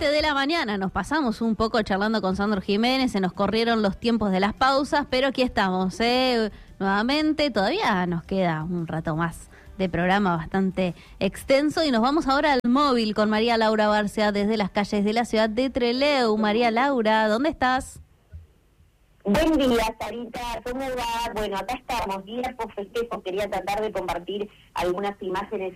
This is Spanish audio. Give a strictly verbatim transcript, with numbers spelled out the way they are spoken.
siete de la mañana. Nos pasamos un poco charlando con Sandro Jiménez, se nos corrieron los tiempos de las pausas, pero aquí estamos, ¿eh? Nuevamente, todavía nos queda un rato más de programa bastante extenso y nos vamos ahora al móvil con María Laura Barcia desde las calles de la ciudad de Trelew. María Laura, ¿dónde estás? Buen día, Sarita, ¿cómo va? Bueno, acá estamos, día post festejo, quería tratar de compartir algunas imágenes